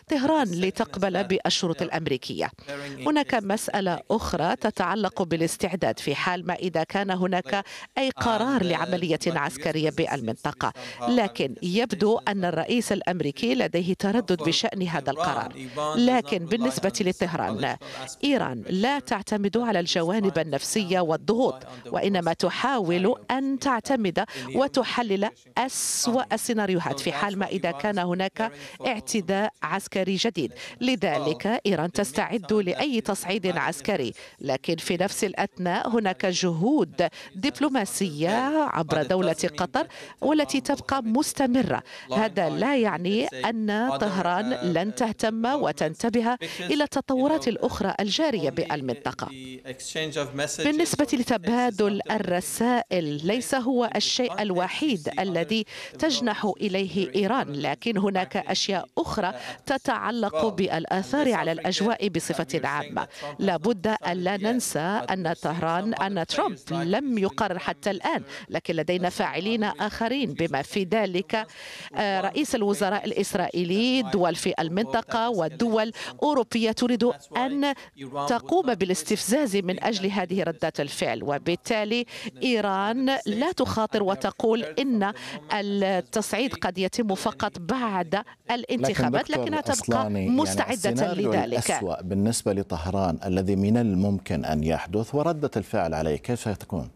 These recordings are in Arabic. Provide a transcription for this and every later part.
طهران لتقبل بالشروط الأمريكية. هناك مسألة أخرى تتعلق بالاستعداد في حال ما إذا كان هناك أي قرار لعملية عسكرية بالمنطقة، لكن يبدو أن الرئيس الأمريكي لديه تردد بشأن هذا القرار. لكن بالنسبة لطهران، إيران لا تعتمد على الجوانب النفسية والضغوط، وإنما تحاول أن تعتمد وتحلل أسوأ السيناريوهات في حال ما إذا كان هناك اعتداء عسكري جديد. لذلك إيران تستعد لأي تصعيد عسكري، لكن في نفس الأثناء هناك جهود دبلوماسية عبر دولة قطر والتي تبقى مستمرة. هذا لا يعني أن طهران لن تهتم وتنتبه إلى التطورات الأخرى الجارية بالمنطقة. بالنسبة لتبادل الرسائل، ليس هو الشيء الوحيد الذي تجنح إليه إيران، لكن هناك أشياء أخرى تتعلق بالآثار على الأجواء بصفة عامة. لابد أن لا ننسى أن ترامب لم يقرر حتى الآن، لكن لدينا فاعلين آخرين بما في ذلك رئيس الوزراء الإسرائيلي، دول في المنطقة ودول أوروبية تريد أن تقوم بالاستفزاز من أجل هذه ردات الفعل، وبالتالي إيران لا تخاطر وتقول إن التصعيد قد يتم فقط بعد الانتخابات، لكنها تبقى مستعدة لذلك. الأسوأ بالنسبة لطهران الذي من الممكن أن يحدث وردة الفعل عليه كيف ستكون؟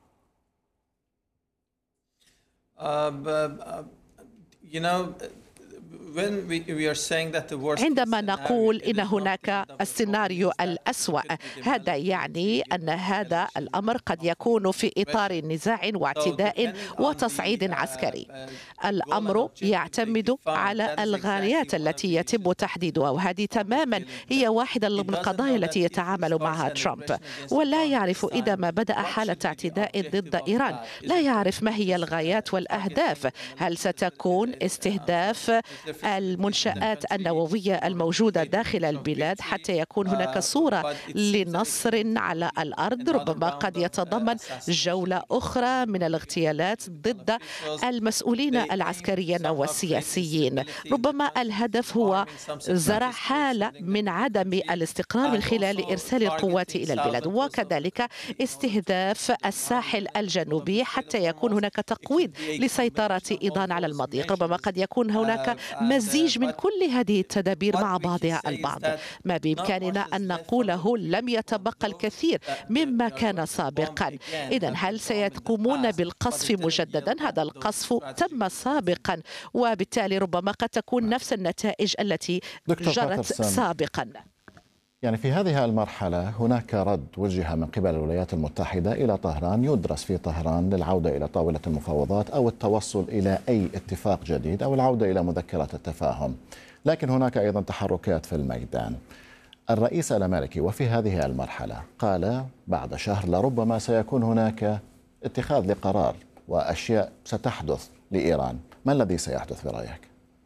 عندما نقول إن هناك السيناريو الأسوأ، هذا يعني أن هذا الأمر قد يكون في إطار نزاع واعتداء وتصعيد عسكري. الأمر يعتمد على الغايات التي يتم تحديدها، وهذه تماما هي واحدة من القضايا التي يتعامل معها ترامب. ولا يعرف إذا ما بدأ حالة اعتداء ضد إيران، لا يعرف ما هي الغايات والأهداف. هل ستكون استهداف المنشآت النووية الموجودة داخل البلاد حتى يكون هناك صورة لنصر على الأرض؟ ربما قد يتضمن جولة أخرى من الاغتيالات ضد المسؤولين العسكريين والسياسيين. ربما الهدف هو زرع حالة من عدم الاستقرار من خلال إرسال القوات إلى البلاد، وكذلك استهداف الساحل الجنوبي حتى يكون هناك تقويض لسيطرة إيران على المضيق. ربما قد يكون هناك مزيج من كل هذه التدابير مع بعضها البعض. ما بإمكاننا أن نقوله لم يتبقى الكثير مما كان سابقا. إذن هل سيقومون بالقصف مجددا؟ هذا القصف تم سابقا، وبالتالي ربما قد تكون نفس النتائج التي جرت سابقا. يعني في هذه المرحلة هناك رد وجه من قبل الولايات المتحدة إلى طهران، يدرس في طهران للعودة إلى طاولة المفاوضات أو التوصل إلى أي اتفاق جديد أو العودة إلى مذكرة التفاهم. لكن هناك أيضا تحركات في الميدان. الرئيس الأمريكي وفي هذه المرحلة قال بعد شهر لربما سيكون هناك اتخاذ لقرار وأشياء ستحدث لإيران. ما الذي سيحدث برأيك؟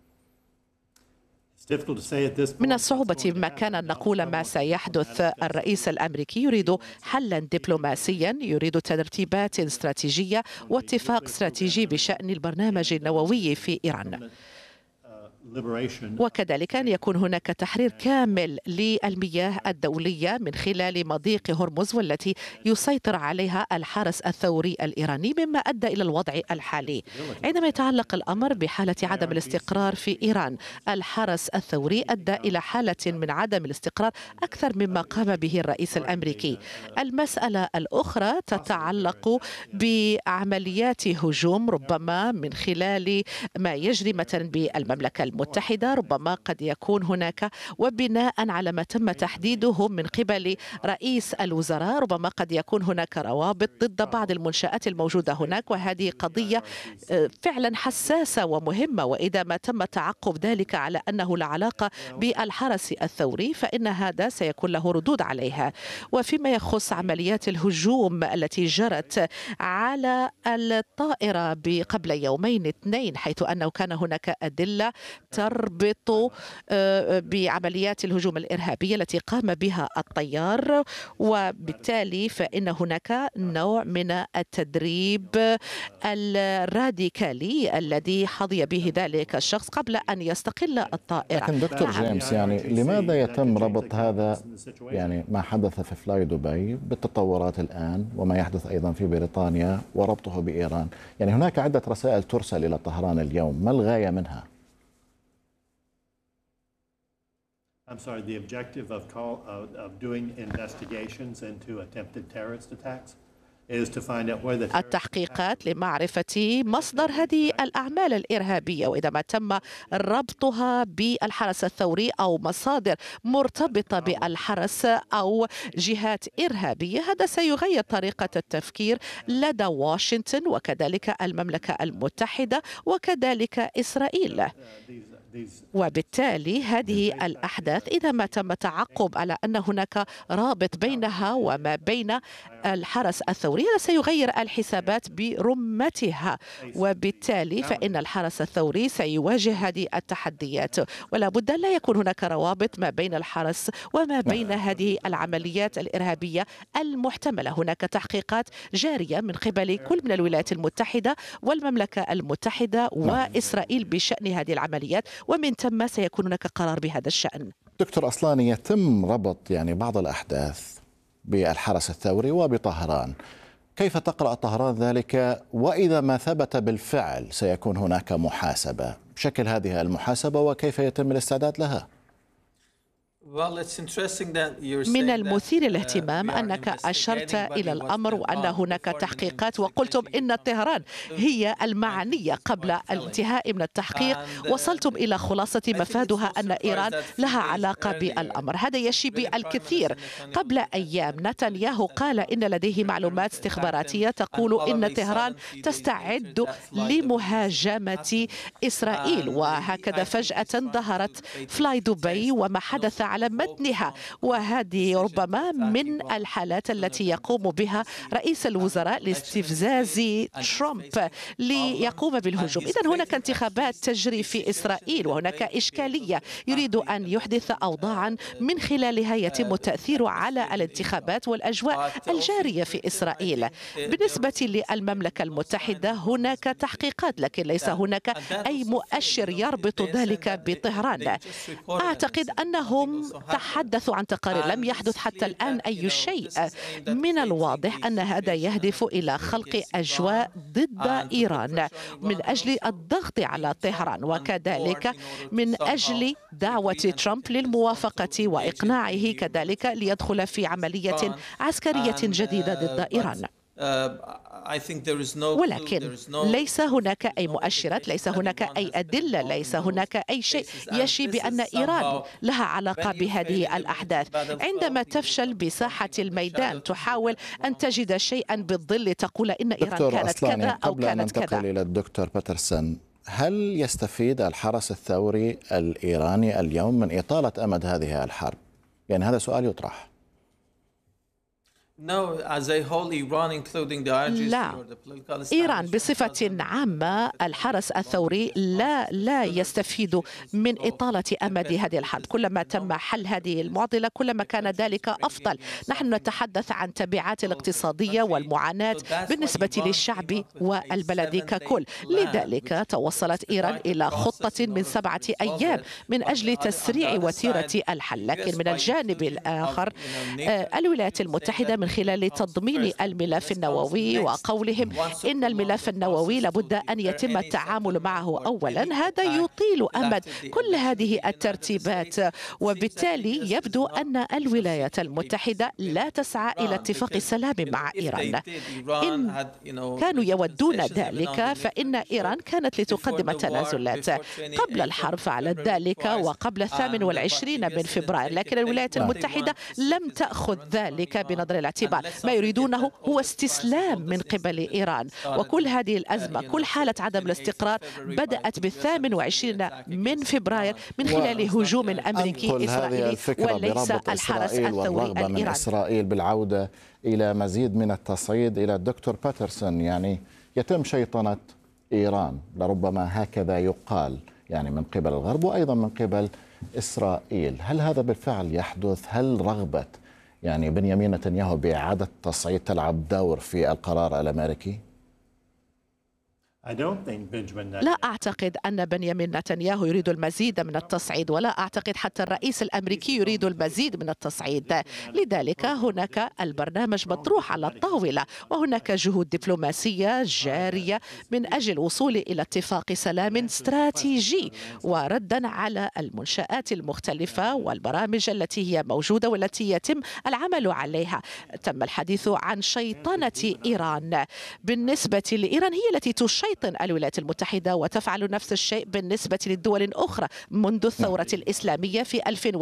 من الصعوبة بمكان أن نقول ما سيحدث. الرئيس الأمريكي يريد حلا دبلوماسيا، يريد ترتيبات استراتيجية واتفاق استراتيجي بشأن البرنامج النووي في إيران، وكذلك أن يكون هناك تحرير كامل للمياه الدولية من خلال مضيق هرمز والتي يسيطر عليها الحرس الثوري الإيراني، مما أدى إلى الوضع الحالي. عندما يتعلق الأمر بحالة عدم الاستقرار في إيران، الحرس الثوري أدى إلى حالة من عدم الاستقرار أكثر مما قام به الرئيس الأمريكي. المسألة الأخرى تتعلق بعمليات هجوم ربما من خلال ما يجري مثلا بالمملكة المتحدة. ربما قد يكون هناك، وبناء على ما تم تحديده من قبل رئيس الوزراء، ربما قد يكون هناك روابط ضد بعض المنشآت الموجودة هناك، وهذه قضية فعلا حساسة ومهمة. وإذا ما تم تعقب ذلك على أنه لا علاقة بالحرس الثوري فإن هذا سيكون له ردود عليها. وفيما يخص عمليات الهجوم التي جرت على الطائرة قبل يومين اثنين، حيث أنه كان هناك أدلة تربط بعمليات الهجوم الإرهابية التي قام بها الطيار، وبالتالي فإن هناك نوع من التدريب الراديكالي الذي حظي به ذلك الشخص قبل أن يستقل الطائرة. لكن دكتور جيمس، يعني لماذا يتم ربط هذا يعني ما حدث في فلاي دبي بالتطورات الآن وما يحدث أيضا في بريطانيا وربطه بإيران؟ يعني هناك عدة رسائل ترسل إلى طهران اليوم، ما الغاية منها؟ I'm sorry, the objective of doing investigations into attempted terrorist attacks is to find out where the التحقيقات لمعرفة مصدر هذه الأعمال الإرهابية، وإذا ما تم ربطها بالحرس الثوري أو مصادر مرتبطة بالحرس أو جهات إرهابية، هذا سيغير طريقة التفكير لدى واشنطن وكذلك المملكة المتحدة وكذلك إسرائيل. وبالتالي هذه الأحداث إذا ما تم تعقب على أن هناك رابط بينها وما بين الحرس الثوري، هذا سيغير الحسابات برمتها، وبالتالي فإن الحرس الثوري سيواجه هذه التحديات، ولا بد لا يكون هناك روابط ما بين الحرس وما بين هذه العمليات الإرهابية المحتملة. هناك تحقيقات جارية من قبل كل من الولايات المتحدة والمملكة المتحدة وإسرائيل بشأن هذه العمليات، ومن ثم سيكون هناك قرار بهذا الشأن. دكتور أصلاني، يتم ربط يعني بعض الأحداث بالحرس الثوري وبطهران، كيف تقرأ طهران ذلك؟ وإذا ما ثبت بالفعل سيكون هناك محاسبة، شكل هذه المحاسبة وكيف يتم الاستعداد لها؟ من المثير للاهتمام أنك أشرت إلى الأمر وأن هناك تحقيقات، وقلتم إن طهران هي المعنية. قبل الانتهاء من التحقيق وصلتم إلى خلاصة مفادها أن إيران لها علاقة بالأمر. هذا يشي بالكثير. قبل أيام نتنياهو قال إن لديه معلومات استخباراتية تقول إن طهران تستعد لمهاجمة إسرائيل، وهكذا فجأة ظهرت فلاي دبي وما حدث على متنها. وهذه ربما من الحالات التي يقوم بها رئيس الوزراء لاستفزاز ترامب ليقوم بالهجوم. إذن هناك انتخابات تجري في إسرائيل وهناك إشكالية، يريد أن يحدث أوضاعا من خلالها يتم التأثير على الانتخابات والأجواء الجارية في إسرائيل. بالنسبة للمملكة المتحدة هناك تحقيقات، لكن ليس هناك أي مؤشر يربط ذلك بطهران. أعتقد أنهم تحدثوا عن تقارير، لم يحدث حتى الآن أي شيء. من الواضح أن هذا يهدف إلى خلق أجواء ضد إيران من أجل الضغط على طهران، وكذلك من أجل دعوة ترامب للموافقة وإقناعه كذلك ليدخل في عملية عسكرية جديدة ضد إيران. ولكن ليس هناك أي مؤشرات، ليس هناك أي أدلة، ليس هناك أي شيء يشي بأن إيران لها علاقة بهذه الأحداث. عندما تفشل بساحة الميدان تحاول أن تجد شيئا بالظل تقول إن إيران كانت كذا أو كانت كذا. قبل أن ننتقل إلى الدكتور باترسون، هل يستفيد الحرس الثوري الإيراني اليوم من إطالة أمد هذه الحرب؟ يعني هذا سؤال يطرح. لا، إيران بصفة عامة الحرس الثوري لا يستفيد من إطالة أمد هذه الحرب. كلما تم حل هذه المعضلة كلما كان ذلك أفضل. نحن نتحدث عن تبعات الاقتصادية والمعاناة بالنسبة للشعب والبلد ككل. لذلك توصلت إيران إلى خطة من 7 أيام من أجل تسريع وتيرة الحل. لكن من الجانب الآخر الولايات المتحدة من خلال تضمين الملف النووي وقولهم إن الملف النووي لابد أن يتم التعامل معه أولا، هذا يطيل أمد كل هذه الترتيبات، وبالتالي يبدو أن الولايات المتحدة لا تسعى إلى اتفاق سلام مع إيران. إن كانوا يودون ذلك فإن إيران كانت لتقدم تنازلات. قبل الحرب فعلت ذلك وقبل 28 من فبراير، لكن الولايات المتحدة لم تأخذ ذلك بنظر الاعتبار. ما يريدونه هو استسلام من قبل إيران. وكل هذه الأزمة، كل حالة عدم الاستقرار بدأت ب28 من فبراير من خلال هجوم أمريكي إسرائيلي وليس الحرس الثوري الإيراني. من إسرائيل بالعودة إلى مزيد من التصعيد إلى الدكتور باترسون، يعني يتم شيطنة إيران لربما هكذا يقال يعني من قبل الغرب وأيضا من قبل إسرائيل. هل هذا بالفعل يحدث؟ هل رغبة يعني بنيامين نتنياهو بإعادة التصعيد تلعب دور في القرار الأمريكي؟ لا أعتقد أن بنيامين نتنياهو يريد المزيد من التصعيد، ولا أعتقد حتى الرئيس الأمريكي يريد المزيد من التصعيد. لذلك هناك البرنامج مطروح على الطاولة، وهناك جهود دبلوماسية جارية من أجل الوصول إلى اتفاق سلام استراتيجي، وردا على المنشآت المختلفة والبرامج التي هي موجودة والتي يتم العمل عليها. تم الحديث عن شيطنة إيران. بالنسبة لإيران هي التي تشيطن الولايات المتحدة، وتفعل نفس الشيء بالنسبة للدول الأخرى منذ الثورة الإسلامية في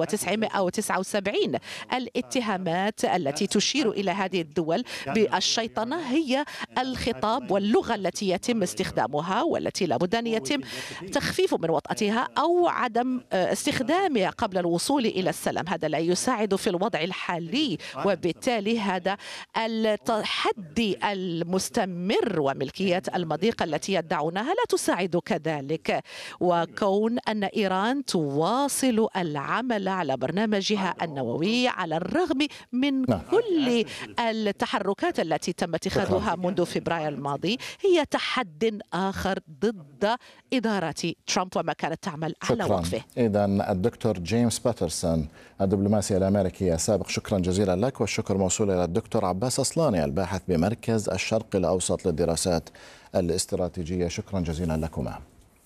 1979. الاتهامات التي تشير إلى هذه الدول بالشيطنة هي الخطاب واللغة التي يتم استخدامها، والتي لابد أن يتم تخفيف من وطأتها أو عدم استخدامها قبل الوصول إلى السلام. هذا لا يساعد في الوضع الحالي، وبالتالي هذا التحدي المستمر وملكية المضيق التي يدعونها لا تساعد كذلك. وكون أن إيران تواصل العمل على برنامجها النووي على الرغم من كل التحركات التي تم اتخاذها منذ فبراير الماضي هي تحد آخر ضد إدارة ترامب وما كانت تعمل على وقفه. إذن الدكتور جيمس باترسون الدبلوماسي الأمريكي السابق، شكرا جزيلا لك، والشكر موصول إلى الدكتور عباس أصلاني الباحث بمركز الشرق الأوسط للدراسات الاستراتيجية، شكرا جزيلا لكما.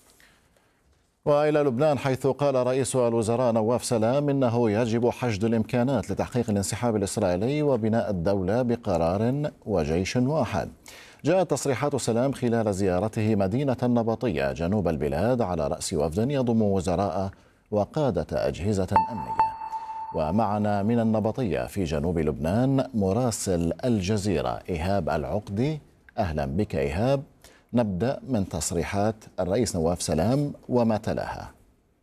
وإلى لبنان، حيث قال رئيس الوزراء نواف سلام إنه يجب حشد الإمكانات لتحقيق الانسحاب الإسرائيلي وبناء الدولة بقرار وجيش واحد. جاءت تصريحات سلام خلال زيارته مدينة النبطية جنوب البلاد على رأس وفد يضم وزراء وقادة أجهزة أمنية. ومعنا من النبطية في جنوب لبنان مراسل الجزيرة إيهاب العقدي. أهلا بك إيهاب. نبدأ من تصريحات الرئيس نواف سلام وما تلاها.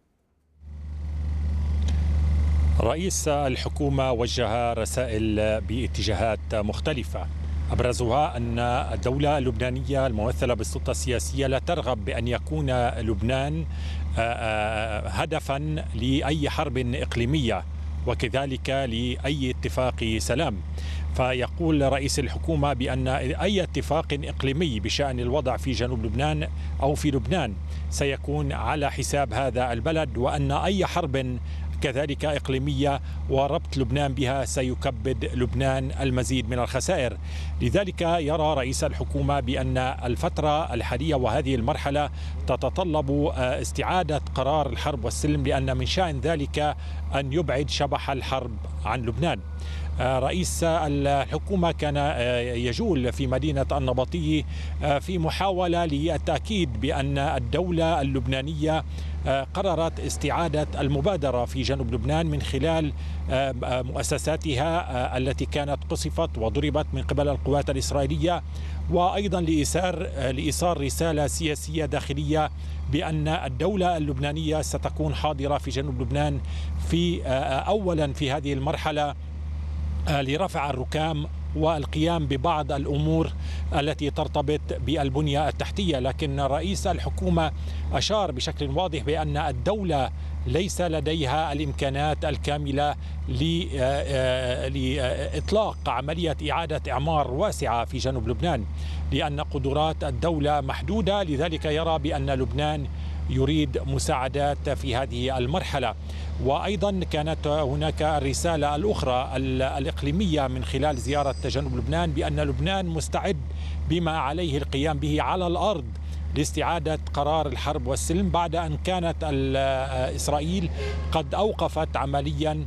رئيس الحكومة وجه رسائل باتجاهات مختلفة، أبرزها أن الدولة اللبنانية الممثلة بالسلطة السياسية لا ترغب بأن يكون لبنان هدفا لأي حرب إقليمية وكذلك لأي اتفاق سلام. فيقول رئيس الحكومة بأن أي اتفاق إقليمي بشأن الوضع في جنوب لبنان أو في لبنان سيكون على حساب هذا البلد، وأن أي حرب كذلك إقليمية وربط لبنان بها سيكبد لبنان المزيد من الخسائر. لذلك يرى رئيس الحكومة بأن الفترة الحالية وهذه المرحلة تتطلب استعادة قرار الحرب والسلم، لأن من شأن ذلك أن يبعد شبح الحرب عن لبنان. رئيس الحكومة كان يجول في مدينة النبطي في محاولة للتأكيد بأن الدولة اللبنانية قررت استعادة المبادرة في جنوب لبنان من خلال مؤسساتها التي كانت قصفت وضربت من قبل القوات الإسرائيلية، وأيضا لإيصال رسالة سياسية داخلية بأن الدولة اللبنانية ستكون حاضرة في جنوب لبنان أولا في هذه المرحلة لرفع الركام والقيام ببعض الأمور التي ترتبط بالبنية التحتية. لكن رئيس الحكومة أشار بشكل واضح بأن الدولة ليس لديها الإمكانات الكاملة لإطلاق عملية إعادة إعمار واسعة في جنوب لبنان، لأن قدرات الدولة محدودة. لذلك يرى بأن لبنان يريد مساعدات في هذه المرحلة. وأيضا كانت هناك الرسالة الأخرى الإقليمية من خلال زيارة جنوب لبنان بأن لبنان مستعد بما عليه القيام به على الأرض لاستعادة قرار الحرب والسلم بعد أن كانت إسرائيل قد أوقفت عمليا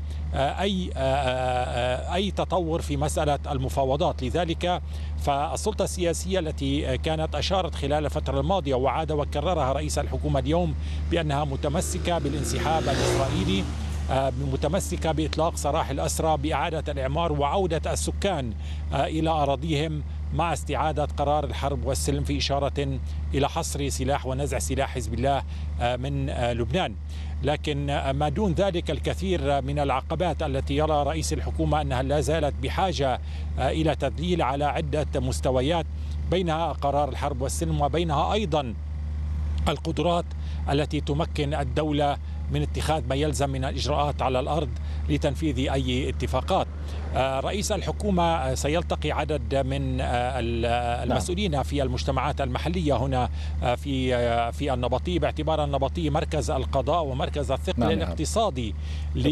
أي تطور في مسألة المفاوضات. لذلك فالسلطة السياسية التي كانت أشارت خلال الفترة الماضية وعاد وكررها رئيس الحكومة اليوم بأنها متمسكة بالانسحاب الإسرائيلي، متمسكة بإطلاق سراح الأسرى، بإعادة الإعمار وعودة السكان إلى أراضيهم مع استعادة قرار الحرب والسلم، في إشارة إلى حصر سلاح ونزع سلاح حزب الله من لبنان. لكن ما دون ذلك الكثير من العقبات التي يرى رئيس الحكومة أنها لا زالت بحاجة إلى تذليل على عدة مستويات، بينها قرار الحرب والسلم وبينها أيضا القدرات التي تمكن الدولة من اتخاذ ما يلزم من الإجراءات على الأرض لتنفيذ أي اتفاقات. رئيس الحكومة سيلتقي عدد من المسؤولين في المجتمعات المحلية هنا في النبطي، باعتبار النبطي مركز القضاء ومركز الثقل الاقتصادي